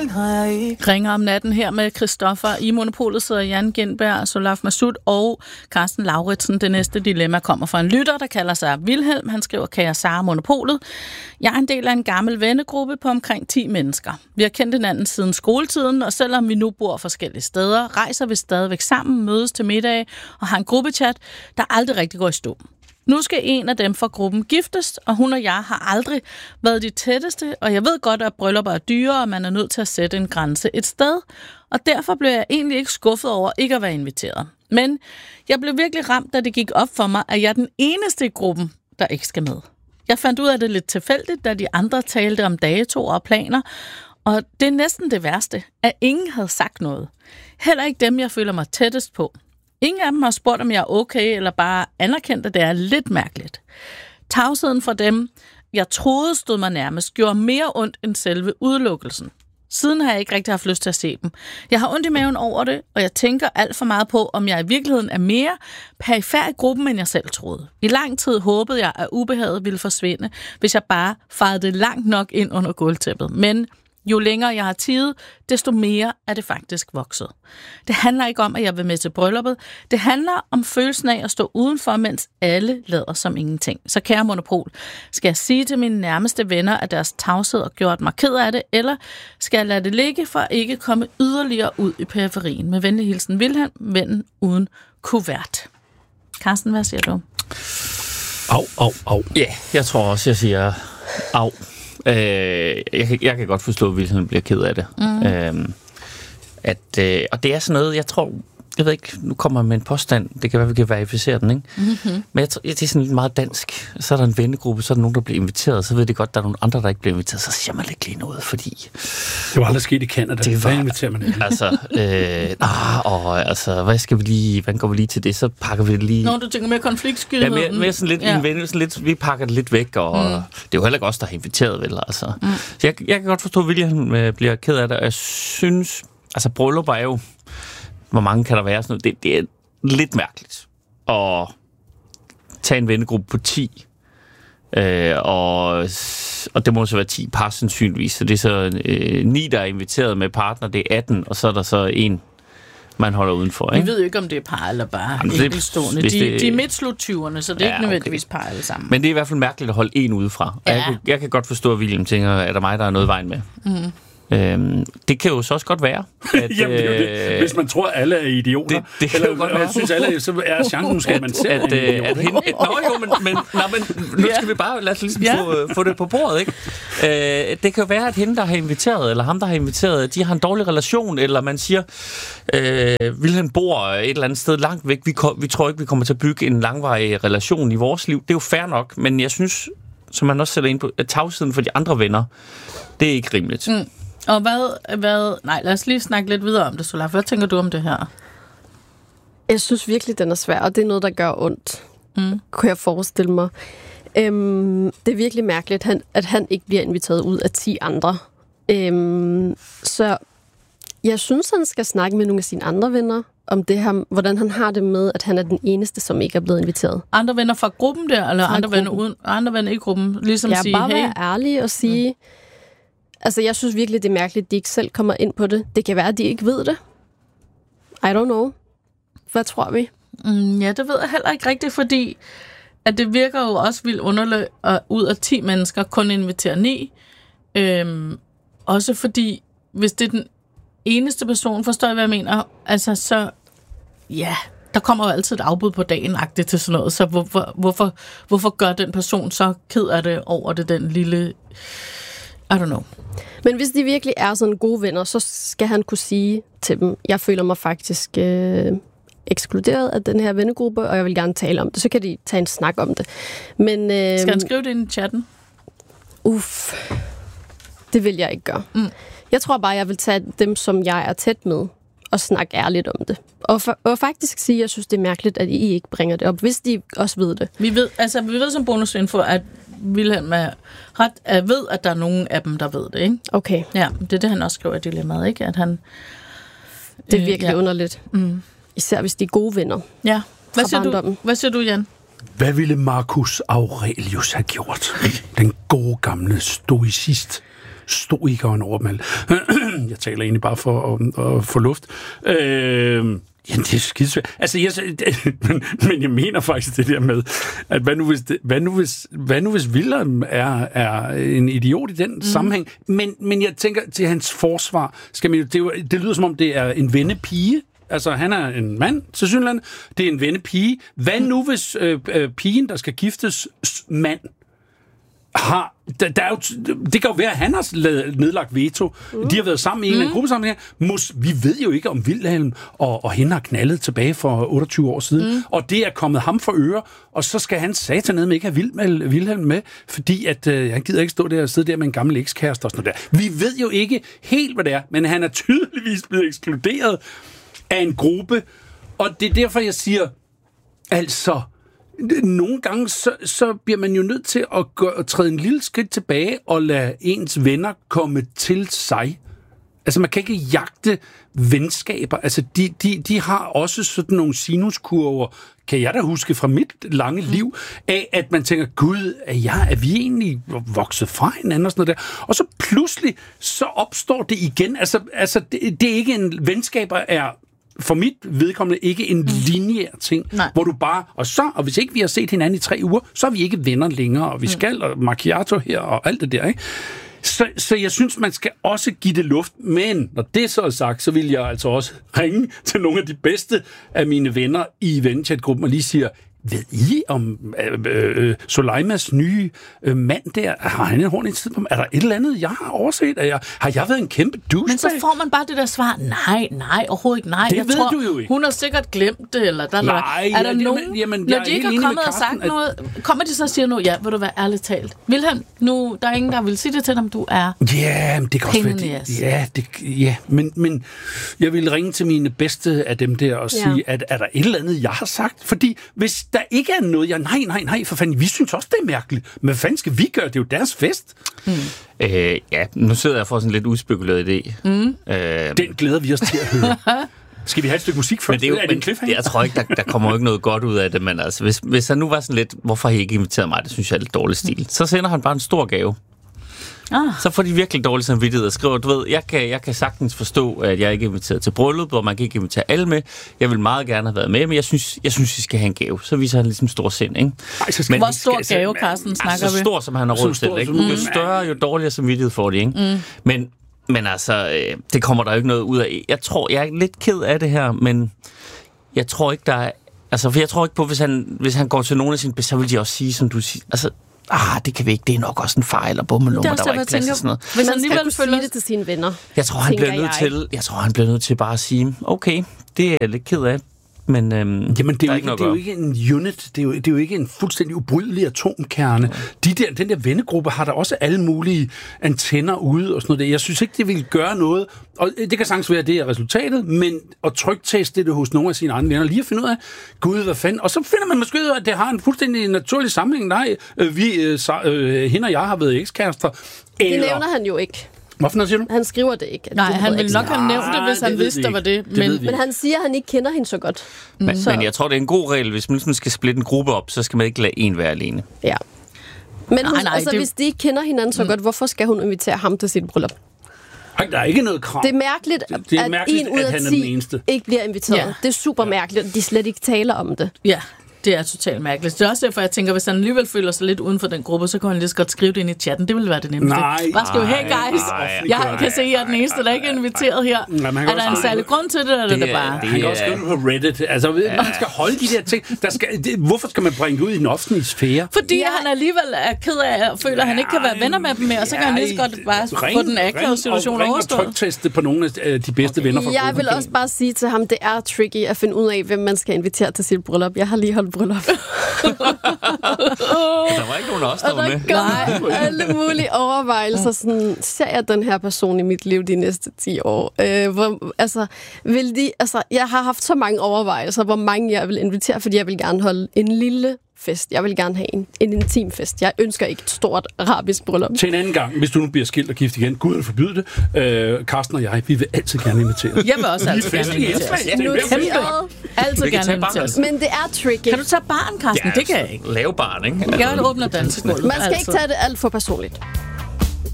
Ringer om natten her med Christoffer. I Monopolet sidder Jan Gindberg, Solaf Masud og Carsten Lauritsen. Det næste dilemma kommer fra en lytter, der kalder sig Vilhelm. Han skriver, kære Sara Monopolet. Jeg er en del af en gammel vennegruppe på omkring 10 mennesker. Vi har kendt hinanden siden skoletiden, og selvom vi nu bor forskellige steder, rejser vi stadigvæk sammen, mødes til middag og har en gruppechat, der aldrig rigtig går i stå. Nu skal en af dem fra gruppen giftes, og hun og jeg har aldrig været de tætteste, og jeg ved godt, at bryllupper er dyre, og man er nødt til at sætte en grænse et sted, og derfor blev jeg egentlig ikke skuffet over ikke at være inviteret. Men jeg blev virkelig ramt, da det gik op for mig, at jeg er den eneste i gruppen, der ikke skal med. Jeg fandt ud af det lidt tilfældigt, da de andre talte om datoer og planer, og det er næsten det værste, at ingen havde sagt noget. Heller ikke dem, jeg føler mig tættest på. Ingen af dem har spurgt, om jeg er okay, eller bare anerkendt, at det er lidt mærkeligt. Tavsheden fra dem, jeg troede stod mig nærmest, gjorde mere ondt end selve udelukkelsen. Siden har jeg ikke rigtig haft lyst til at se dem. Jeg har ondt i maven over det, og jeg tænker alt for meget på, om jeg i virkeligheden er mere perifer i gruppen, end jeg selv troede. I lang tid håbede jeg, at ubehaget ville forsvinde, hvis jeg bare farede det langt nok ind under gulvtæppet. Men jo længere jeg har tidet, desto mere er det faktisk vokset. Det handler ikke om, at jeg vil med til brylluppet. Det handler om følelsen af at stå udenfor, mens alle lader som ingenting. Så kære Monopol, skal jeg sige til mine nærmeste venner, at deres tavshed har gjort mig ked af det, eller skal jeg lade det ligge for at ikke komme yderligere ud i periferien? Med venlig hilsen Vilhelm, vennen uden kuvert. Carsten, hvad siger du? Au. Ja, jeg tror også, jeg siger au. Jeg kan godt forstå, at Vilhelm bliver ked af det. Og det er sådan noget, jeg ved ikke, nu kommer jeg med en påstand, det kan være, vi kan verificere den, ikke? Mm-hmm. Men det er sådan lidt meget dansk. Så er der en vennegruppe, så er der nogen, der bliver inviteret, så ved det godt, der er nogle andre, der ikke bliver inviteret, så siger man ikke lige noget, fordi... Det var aldrig sket i Canada, hvad inviterer man ikke? Hvordan går vi lige til det, så pakker vi det lige... Når du tænker mere konfliktskydigheden. Ja, mere sådan lidt en ven, sådan lidt, vi pakker det lidt væk, og det er jo heller ikke os, der har inviteret, vel, altså. Så jeg kan godt forstå, at William bliver ked af det, og jeg synes, altså bryllupper er jo... Hvor mange kan der være? Sådan noget? Det er lidt mærkeligt at tage en vennegruppe på 10, og det må så være 10 par sandsynligvis, så det er så 9, der er inviteret med partner, det er 18, og så er der så en, man holder udenfor. Ikke? Vi ved jo ikke, om det er par eller bare enkeltstående. De er midt-slut-20'erne, så det er ikke nødvendigvis par alle sammen. Men det er i hvert fald mærkeligt at holde en udefra. Ja. Jeg kan godt forstå, at William tænker, at der mig, der er noget vejen med. Mm. Det kan jo så også godt være. At, Jamen, det er jo det. Hvis man tror, alle er idioter, det kan jo godt være. Synes alle, så er chancen måske, at man selv er en idiot. Men nu skal vi bare lade os ligesom få det på bordet, ikke? Det kan jo være, at hende, der har inviteret, eller ham, der har inviteret, de har en dårlig relation, eller man siger, Vilhelm bor et eller andet sted langt væk, vi tror ikke, vi kommer til at bygge en langvarig relation i vores liv. Det er jo fair nok, men jeg synes, som man også sætter ind på, at tavsheden for de andre venner, det er ikke rimeligt. Mm. Og nej, lad os lige snakke lidt videre om det, Solaf. Hvad tænker du om det her? Jeg synes virkelig, den er svær, og det er noget, der gør ondt. Kunne jeg forestille mig. Det er virkelig mærkeligt, at han ikke bliver inviteret ud af 10 andre. Så jeg synes, han skal snakke med nogle af sine andre venner om det her, hvordan han har det med, at han er den eneste, som ikke er blevet inviteret. Andre venner fra gruppen der, eller andre venner i gruppen? Ligesom sige, bare være ærlig og sige... Altså, jeg synes virkelig, det er mærkeligt, at de ikke selv kommer ind på det. Det kan være, at de ikke ved det. I don't know. Hvad tror vi? Ja, det ved jeg heller ikke rigtigt, fordi at det virker jo også vildt underligt, at ud af 10 mennesker kun invitere 9. Også fordi, hvis det er den eneste person, forstår jeg, hvad jeg mener, altså så, ja, der kommer jo altid et afbud på dagen-agtigt til sådan noget, så hvorfor gør den person så ked af det over det, den lille... I don't know. Men hvis de virkelig er sådan gode venner, så skal han kunne sige til dem, jeg føler mig faktisk ekskluderet af den her vennegruppe, og jeg vil gerne tale om det. Så kan de tage en snak om det. Men, skal han skrive det ind i chatten? Det vil jeg ikke gøre. Jeg tror bare, jeg vil tage dem, som jeg er tæt med, og snakke ærligt om det. Og faktisk sige, at jeg synes, det er mærkeligt, at I ikke bringer det op, hvis de også ved det. Vi ved som bonusinfo, at Vilhelm ved, at der er nogen af dem, der ved det, ikke? Okay. Ja, det er det, han også skriver i dilemmaet, ikke? At han... Det er virkelig underligt. Især hvis de er gode venner. Ja. Hvad siger du, Jan? Hvad ville Marcus Aurelius have gjort? Den gode gamle stoikeren over dem alle. Jeg taler egentlig bare for at få luft. Ja, det er skidesvært. Altså, men jeg mener faktisk det der med, at hvad nu hvis Wilhelm er en idiot i den sammenhæng? Men jeg tænker, til hans forsvar, det lyder som om, det er en vennepige. Altså, han er en mand, til synligheden. Det er en vennepige. Hvad nu hvis pigen, der skal giftes, mand, det kan jo være, at han har nedlagt veto. De har været sammen i en eller anden gruppesamling. Vi ved jo ikke, om Wilhelm og hende har knaldet tilbage for 28 år siden. Og det er kommet ham for øre, og så skal han satanedme ikke have Wilhelm med, fordi at, han gider ikke stå der og sidde der med en gammel ekskæreste og sådan noget der. Vi ved jo ikke helt, hvad det er, men han er tydeligvis blevet ekskluderet af en gruppe, og det er derfor, jeg siger, altså, nogle gange, så bliver man jo nødt til at træde en lille skridt tilbage og lade ens venner komme til sig. Altså, man kan ikke jagte venskaber. Altså, de har også sådan nogle sinuskurver, kan jeg da huske fra mit lange liv, af at man tænker, gud, er vi egentlig vokset fra hinanden og sådan noget der? Og så pludselig, så opstår det igen. Altså det er ikke en venskaber er for mit vedkommende ikke en lineær ting, hvor du bare, og hvis ikke vi har set hinanden i 3 uger, så er vi ikke venner længere, og vi skal, og macchiato her, og alt det der, ikke? Så jeg synes, man skal også give det luft, men når det så er sagt, så vil jeg altså også ringe til nogle af de bedste af mine venner i Venchat-gruppen og lige siger, ved I om Soleimas nye mand der? Har han en horn i tid på mig? Er der et eller andet, jeg har overset? Har jeg været en kæmpe douchebag? Men så får man bare det der svar, nej, overhovedet ikke nej. Det jeg ved tror, du jo ikke. Hun har sikkert glemt det, eller der er der nogen, jamen, når de ikke har kommet og sagt noget, kommer de så og siger nu, ja, vil du være ærligt talt? Wilhelm, nu, der er ingen, der vil sige det til dem, du er ja, det kan også være men jeg vil ringe til mine bedste af dem der og sige, at er der et eller andet, jeg har sagt? Fordi hvis der ikke er noget, nej, for fanden, vi synes også, det er mærkeligt. Men hvad fanden skal vi gøre? Det er jo deres fest. Nu sidder jeg for sådan en lidt udspekuleret idé. Den glæder vi os til at høre. Skal vi have et stykke musik først? Men jeg tror ikke, der kommer jo ikke noget godt ud af det, men altså, hvis han nu var sådan lidt, hvorfor har I ikke inviteret mig? Det synes jeg er lidt dårlig stil. Så sender han bare en stor gave. Så får de virkelig dårlig samvittighed og skriver, du ved, jeg kan sagtens forstå, at jeg ikke er inviteret til bryllup, og man kan ikke invitere alle med. Jeg vil meget gerne have været med, men jeg synes, I skal have en gave. Så viser han ligesom stor sind, ikke? Hvor stor gave, Carsten, snakker vi? Så stor, som han har råd til, ikke? Jo større, jo dårligere samvittighed får de, ikke? Men altså, det kommer der jo ikke noget ud af. Jeg er lidt ked af det her, men jeg tror ikke, der er... Altså, for jeg tror ikke på, hvis han går til nogle af sine bedste, så vil de også sige, som du siger... Altså, det kan vi ikke. Det er nok også en fejl og bommelummer, der var ikke plads og sådan noget. Hvis han alligevel følger det til sine venner. Jeg tror, han bliver nødt til bare at sige, okay, det er jeg lidt ked af. Men jamen, det er jo ikke en unit, det er jo ikke en fuldstændig ubrydelig atomkerne. Den der vennegruppe har der også alle mulige antenner ude og sådan noget. Jeg synes ikke, det vil gøre noget, og det kan sagtens være, at det er resultatet, men at trykteste det hos nogle af sine andre venner, lige at finde ud af, gud, hvad fanden, og så finder man måske ud af, at det har en fuldstændig naturlig sammenhæng. Nej, hende og jeg har været ekskærester. Det nævner han jo ikke. Hvorfor noget siger du? Han skriver det ikke. Nej, han ville nok have nævnt det, hvis han vidste, der var det. Men han siger, at han ikke kender hende så godt. Men jeg tror, det er en god regel. Hvis man skal splitte en gruppe op, så skal man ikke lade en være alene. Ja. Men hvis de ikke kender hinanden så godt, hvorfor skal hun invitere ham til sit bryllup? Der er ikke noget krav. Det er mærkeligt, at 1 ud af 10 ikke bliver inviteret. Ja. Det er super mærkeligt, at de slet ikke taler om det. Ja. Det er totalt mærkeligt. Det er også derfor, jeg tænker, hvis han alligevel føler sig lidt uden for den gruppe, så kan han lige så godt skrive det ind i chatten. Det vil være det nemmeste. Bare skrive, hey guys, jeg kan se, at jeg er den eneste, der ikke er inviteret her. Er der en særlig grund til det, eller er det bare? Han kan også skrive på Reddit. Altså, man skal holde de der ting. Hvorfor skal man bringe det ud i den offentlige sfære? Fordi han alligevel er ked af og føler, at han ikke kan være venner med dem mere, og så kan han lige så godt bare få den akavede situation overstået. Ring og trykteste på nogle af de bedste venner fra gruppen. Jeg vil også bare sige til ham, det er tricky at finde ud af, hvem man skal invitere til sit bryllup. Jeg har lige holdt bryllup. Der var ikke nogen af os, der var med. Nej, alle mulige overvejelser. Sådan, ser jeg den her person i mit liv de næste 10 år? Jeg har haft så mange overvejelser, hvor mange jeg vil invitere, fordi jeg vil gerne holde en lille fest. Jeg vil gerne have en intim fest. Jeg ønsker ikke et stort arabisk bryllup. Til en anden gang, hvis du nu bliver skilt og gift igen, Gud vil forbyde det, Carsten og jeg, vi vil altid gerne invitere. Jeg vil også altid gerne invitere. Altid gerne invitere. Men det er tricky. Kan du tage barn, Carsten? Det kan jeg ikke. Lave barn, ikke? Jeg åbner dansegulvet. Man skal ikke tage det alt for personligt.